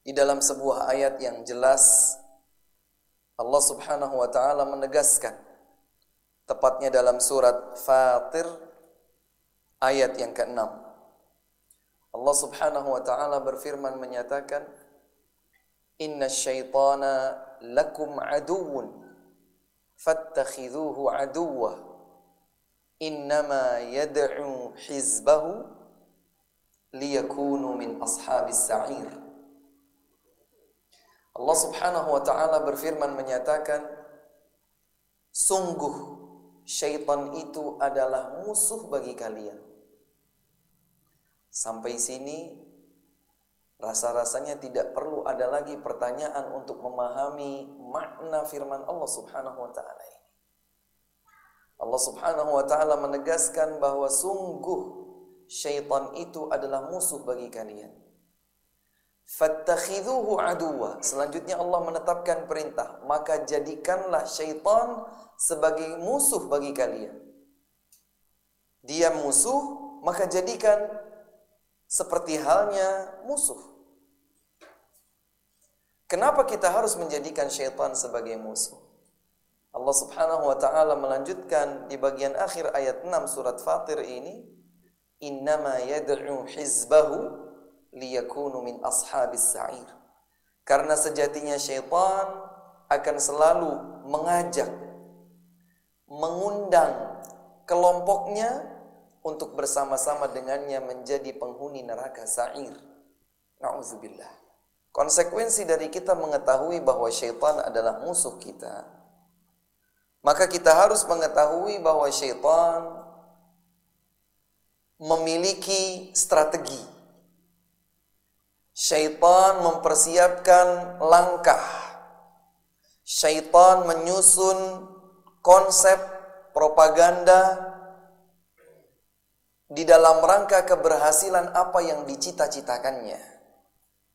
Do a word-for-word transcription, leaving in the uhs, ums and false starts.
Di dalam sebuah ayat yang jelas Allah Subhanahu wa taala menegaskan, tepatnya dalam surat Fatir ayat yang keenam. Allah Subhanahu wa taala berfirman menyatakan, "Innasyaitana lakum aduwwun fattakhidhuhu aduwwa innama yad'u hizbahu liyakunu min ashabis sa'ir." Allah Subhanahu wa taala berfirman menyatakan, sungguh syaitan itu adalah musuh bagi kalian. Sampai sini rasa-rasanya tidak perlu ada lagi pertanyaan untuk memahami makna firman Allah Subhanahu wa taala ini. Allah Subhanahu wa taala menegaskan bahwa sungguh syaitan itu adalah musuh bagi kalian. Fattakhidhuhu aduwa. Selanjutnya Allah menetapkan perintah, maka jadikanlah syaitan sebagai musuh bagi kalian. Dia musuh, maka jadikan seperti halnya musuh. Kenapa kita harus menjadikan syaitan sebagai musuh? Allah Subhanahu wa taala melanjutkan di bagian akhir ayat enam surat Fatir ini, innama yad'u hizbahu liyakunu min ashabis sa'ir. Karena sejatinya syaitan akan selalu mengajak, mengundang kelompoknya untuk bersama-sama dengannya menjadi penghuni neraka sa'ir. Na'udzubillah. Konsekuensi dari kita mengetahui bahwa syaitan adalah musuh kita, maka kita harus mengetahui bahwa syaitan memiliki strategi. Syaitan mempersiapkan langkah. Syaitan menyusun konsep propaganda di dalam rangka keberhasilan apa yang dicita-citakannya.